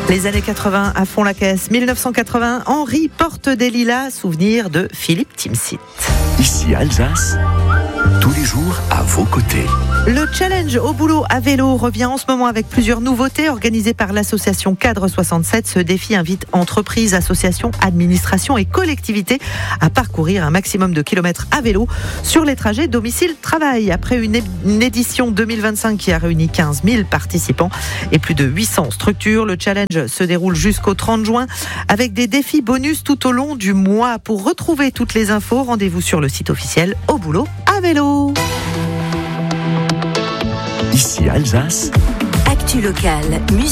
Les années 80 à fond la caisse. 1980, Henri porte des lilas, souvenir de Philippe Timsit. Ici Alsace, tous les jours à vos côtés. Le challenge au boulot à vélo revient en ce moment avec plusieurs nouveautés organisées par l'association Cadre 67. Ce défi invite entreprises, associations, administrations et collectivités à parcourir un maximum de kilomètres à vélo sur les trajets domicile-travail. Après une édition 2025 qui a réuni 15 000 participants et plus de 800 structures, le challenge se déroule jusqu'au 30 juin avec des défis bonus tout au long du mois. Pour retrouver toutes les infos, rendez-vous sur le site officiel Au boulot à vélo. Ici Alsace. Actu locale, musique.